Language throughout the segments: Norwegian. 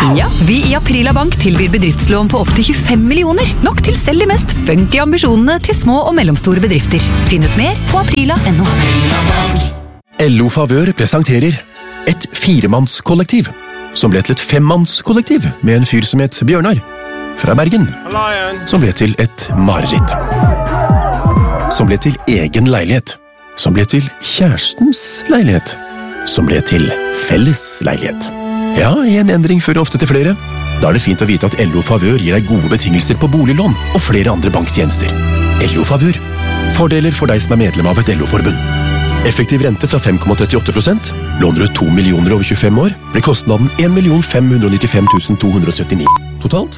Ja, vi i Aprila Bank tilbyr bedriftslån på opp til 25 millioner. Nok til selv de mest funky ambisjonene til små og mellomstore bedrifter. Finn ut mer på aprila.no. LO Favør presenterer et firemannskollektiv, som ble til et femmannskollektiv med en fyr som het Bjørnar, fra Bergen, som ble til et mareritt. Som ble til egen leilighet, som ble til kjærestens leilighet, som ble til felles leilighet. Ja, en endring fører ofte til flere. Da er det fint å vite at LO Favør gir deg gode betingelser på boliglån og flere andre banktjenester. LO Favør. Fordeler for deg som er medlem av et LO-forbund. Effektiv rente fra 5,38%. Låner du 2 millioner over 25 år, blir kostnaden 1.595.279. Totalt?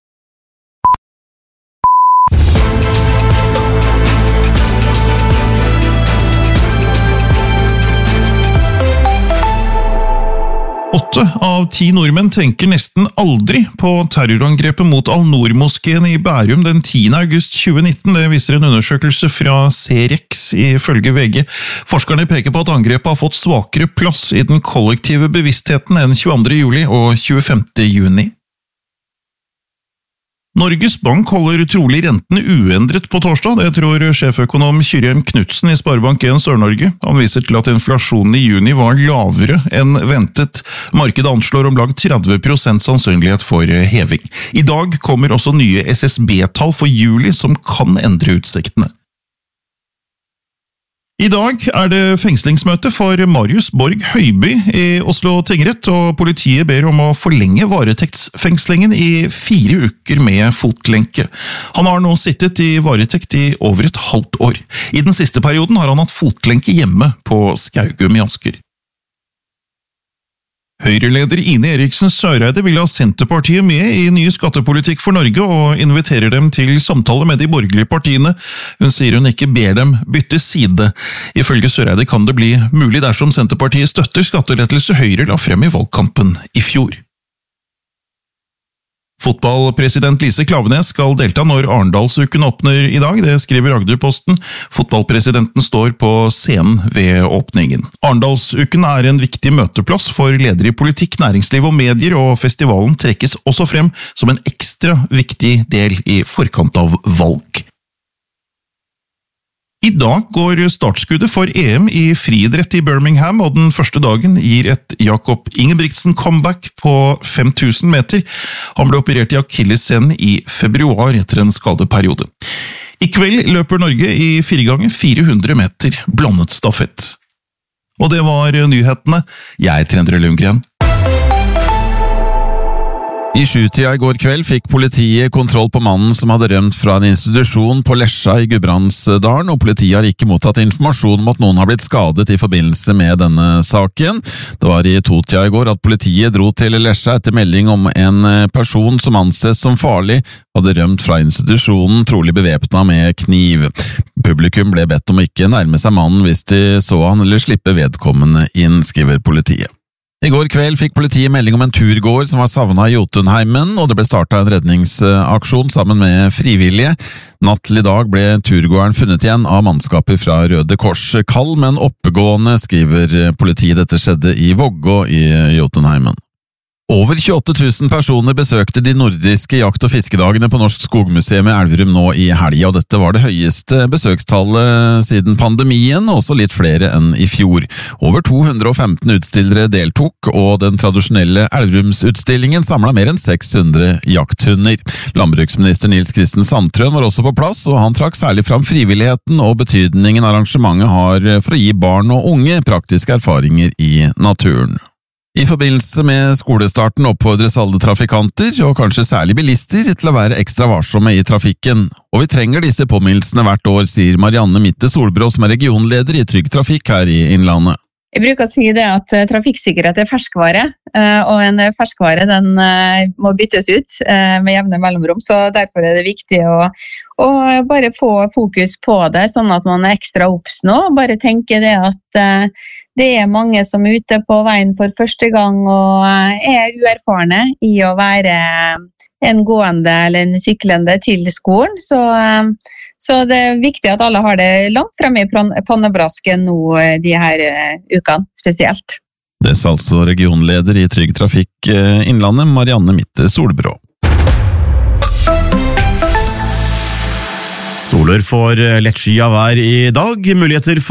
Åtte av 10 nordmenn tenker nesten aldri på terrorangrepet mot Al-Noor-moskeen i Bærum den 10. august 2019. Det viser en undersøkelse fra CREX ifølge VG. Forskerne peker på at angrepet har fått svakere plass i den kollektive bevisstheten enn 22. juli og 25. juni. Norges Bank holder trolig rentene uendret på torsdag, det tror sjeføkonom Kyrre Knudsen i Sparebank 1 Sør-Norge. Han viser til at inflasjonen i juni var lavere enn ventet. Markedet anslår om lag 30% sannsynlighet for heving. I dag kommer også nye SSB-tall for juli som kan endre utsiktene. I dag er det fengslingsmøte for Marius Borg Høiby i Oslo tingrett, og politiet ber om å forlenge varetektsfengslingen i 4 uker med fotlenke. Han har nå sittet i varetekt i over et halvt år. I den siste perioden har han hatt fotlenke hjemme på Skaugum i Asker. Høyreleder Ine Eriksen Søreide vil ha Senterpartiet med i ny skattepolitikk for Norge og inviterer dem til samtale med de borgerlige partiene. Hun sier hun ikke ber dem bytte side. Ifølge Søreide kan det bli mulig dersom Senterpartiet støtter skattelettelse Høyre la frem i valgkampen i fjor. Fotballpresident Lise Klaveness skal delta når Arendalsuken åpner i dag, det skriver Agderposten. Fotballpresidenten står på scenen ved åpningen. Arendalsuken er en viktig møteplass for ledere i politikk, næringsliv og medier, og festivalen trekkes også frem som en ekstra viktig del i forkant av valg. I dag går startskuddet for EM i friidrett i Birmingham, og den første dagen gir et Jakob Ingebrigtsen-comeback på 5000 meter. Han ble operert i akillessenen i februar etter en skadeperiode. I kveld løper Norge i 4x400 meter blandet stafett. Og det var nyhetene. Jeg er Endre Lundgren. I 7-tida i går kveld fikk politiet kontroll på mannen som hadde rømt fra en institusjon på Lesja i Gudbrandsdalen, og politiet har ikke mottatt informasjon om at noen har blitt skadet i forbindelse med denne saken. Det var i 2-tida i går at politiet dro til Lesja etter melding om en person som anses som farlig, hadde rømt fra institusjonen, trolig bevæpnet med kniv. Publikum ble bedt om ikke nærme seg mannen hvis de så han eller slippe vedkommende inn, skriver politiet. I går kveld fikk politiet melding om en turgåer som var savnet i Jotunheimen, og det ble startet en redningsaksjon sammen med frivillige. Natt til i dag ble turgåeren funnet igjen av mannskaper fra Røde Kors. Kald, men oppegående, skriver politiet. Dette skjedde i Vågå i Jotunheimen. Over 28 000 personer besøkte de nordiske jakt- og fiskedagene på Norsk Skogmuseum i Elverum nå i helga, og dette var det høyeste besøkstallet siden pandemien, og også litt flere enn i fjor. Over 215 utstillere deltok, og den tradisjonelle Elverumsutstillingen samlet mer enn 600 jakthunder. Landbruksminister Nils Kristen Sandtrøen var også på plass, og han trakk særlig fram frivilligheten og betydningen arrangementet har for å gi barn og unge praktiske erfaringer i naturen. I forbindelse med skolestarten oppfordres alle trafikanter, og kanskje særlig bilister, til å være ekstra varsomme i trafikken. Og vi trenger disse påminnelsene hvert år, sier Marianne Mitte Solbrå, som er regionleder i Trygg Trafikk her i Innlandet. Jeg bruker å si det at trafikksikkerhet er ferskvare, og en ferskvare den må byttes ut med jevne mellomrom, så derfor er det viktig å bare få fokus på det, sånn at man er ekstra obs nå. Bare tenke det at det er mange som er ute på veien for første gang og er uerfarne i å være en gående eller en syklende til skolen, så det er viktig at alle har det langt fremme i pannebrasken nå de her ukene spesielt. Det sa altså regionleder i Trygg Trafikk Innlandet, Marianne Mitte Solbrå. Soler får lett sky av vær i dag, muligheter for